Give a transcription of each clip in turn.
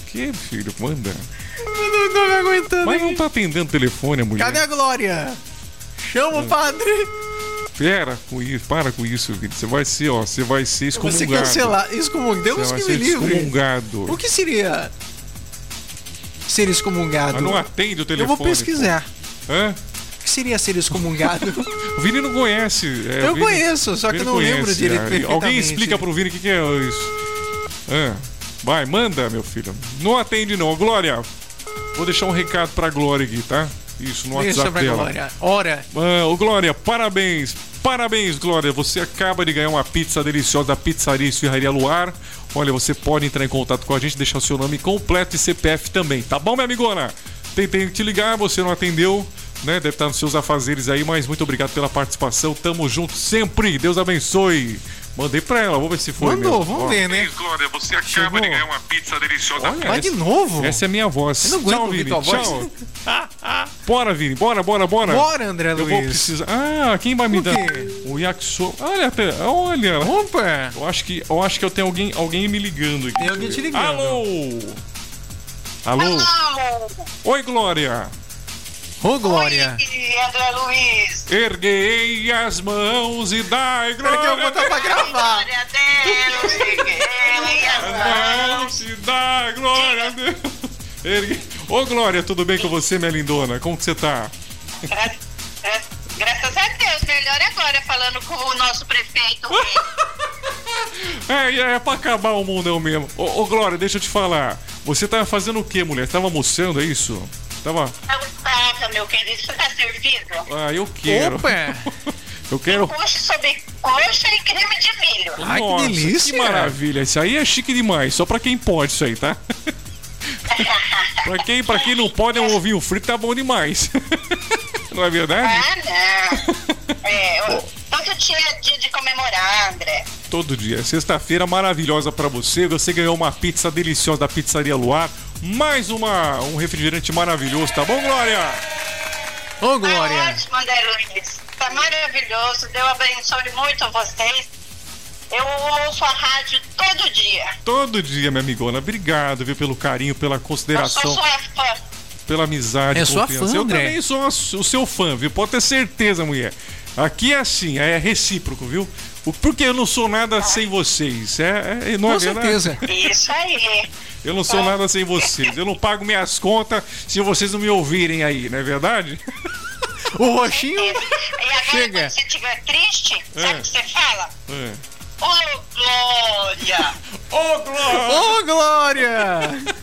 Que, filho? Manda. Não tô me aguentando. Mas não tá atendendo o telefone, a mulher. Cadê a Glória? Chama o padre. Para com isso, Vini. Você vai ser, excomungado. Você cancelar. Excomungado. Deus que me livre. Excomungado. O que seria ser excomungado? Mas não atende o telefone. Eu vou pesquisar. Hã? O que seria ser excomungado? O Vini não conhece. Eu conheço, só que eu não lembro direito perfeitamente. Alguém explica pro Vini o que é isso. Vai, manda, meu filho. Não atende não. Glória, vou deixar um recado pra Glória aqui, tá? Isso, no WhatsApp dela. Glória. Ora. Glória, parabéns. Parabéns, Glória. Você acaba de ganhar uma pizza deliciosa da Pizzaria Esfirraria Luar. Olha, você pode entrar em contato com a gente, deixar o seu nome completo e CPF também, tá bom, minha amigona? Tentei te ligar, você não atendeu, né? Deve estar nos seus afazeres aí, mas muito obrigado pela participação. Tamo junto sempre. Deus abençoe. Mandei pra ela, vamos ver se foi. Mandou, vamos ver, né? Glória, você acaba de ganhar uma pizza deliciosa. Olha, vai de novo? Essa é a minha voz. Eu não aguento tchau, Vini. tua voz. Tchau. Bora, Vini. Bora. Bora, André Luiz. Eu vou precisar. Quem vai me dar? O yakisoba. Olha. Opa. Eu acho que eu tenho alguém me ligando aqui. Tem alguém te ligando. Alô? Oi, Glória. Ô, Glória. Oi, André Luiz. Erguei as mãos e dai glória. Que eu vou botar pra gravar. Glória a Deus. Erguei as mãos. E dai glória a Deus. Ô, Glória, tudo bem com você, minha lindona? Como que você tá? Graças a Deus. Melhor agora, falando com o nosso prefeito. É pra acabar o mundão mesmo. Ô, Glória, deixa eu te falar. Você tava fazendo o quê, mulher? Tava almoçando, é isso? Tava, meu querido. Você tá servido? Eu quero. Opa. Eu quero. Coxa sobre coxa e creme de milho. Ai, Nossa, que delícia. Que maravilha. Isso aí é chique demais. Só pra quem pode isso aí, tá? pra quem não pode, um ovinho frito tá bom demais. Não é verdade? Não. Todo dia é dia de comemorar, André. Todo dia. Sexta-feira maravilhosa pra você. Você ganhou uma pizza deliciosa da Pizzaria Luar. Mais um refrigerante maravilhoso, tá bom, Glória? Ô, Glória. Tá ótimo, André Luiz. Tá maravilhoso. Deus abençoe muito vocês. Eu ouço a rádio todo dia. Todo dia, minha amigona. Obrigado, viu, pelo carinho, pela consideração. Eu sou sua fã. Pela amizade, sua confiança. fã, Eu André. também sou o seu fã, viu? Pode ter certeza, mulher. Aqui é assim, é recíproco, viu? Porque eu não sou nada sem vocês. Não Com é verdade? certeza. Isso aí. Eu não sou nada sem vocês. Eu não pago minhas contas se vocês não me ouvirem aí, não é verdade? O roxinho. E agora, Chega. quando você estiver triste, sabe o que você fala? Ô, Glória! Ô, Glória! Ô, Glória.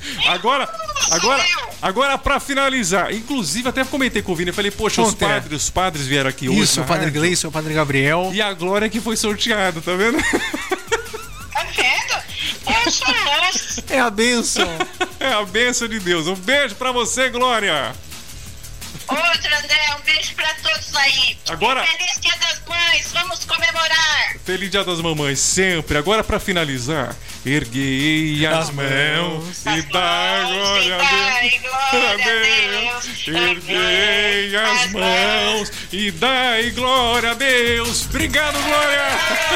Agora pra finalizar, inclusive até comentei com o Vini, eu falei, poxa, os padres vieram aqui hoje. Isso, o Padre Gleison, o Padre Gabriel. E a Glória que foi sorteada, tá vendo? Tá vendo? Eu sou moço. É a bênção. É a bênção de Deus. Um beijo pra você, Glória. Outro, André, um beijo pra todos aí. Agora- Feliz Dia das Mães, vamos comemorar. Feliz Dia das Mamães, sempre. Agora pra finalizar, erguei as mãos e dai glória a Deus. Erguei as mãos e dai glória a Deus. Obrigado, Glória.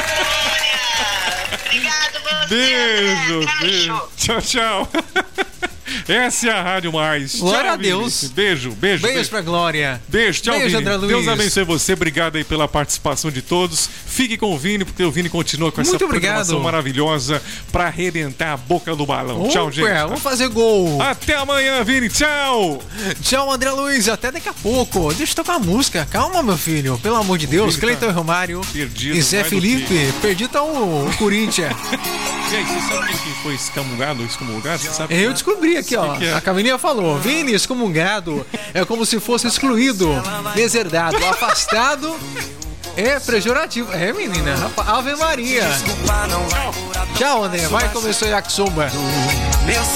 Obrigado, você. Beijo, André. beijo. Tchau. Essa é a Rádio Mais. Glória Tchau, a Deus. Vini. Beijo. Beijo pra Glória. Beijo, tchau, Beijo, Vini. André Luiz. Deus abençoe você. Obrigado aí pela participação de todos. Fique com o Vini, porque o Vini continua com essa Muito programação obrigado. maravilhosa pra arrebentar a boca do balão. Tchau, gente. Vamos fazer gol. Até amanhã, Vini. Tchau. Tchau, André Luiz. Até daqui a pouco. Deixa eu tocar a música. Calma, meu filho. Pelo amor de Deus. Vini tá Cleiton Romário perdido, e Zé mais do Felipe. Perdido tá o Corinthians. E aí, você sabe quem foi excomungado? Você sabe? Eu descobri aqui, ó. que é? A Camininha falou: Vini, excomungado é como se fosse excluído, deserdado, afastado. É pejorativo. É, menina. Ave Maria. Tchau, André. Vai, começou a Yakisoba.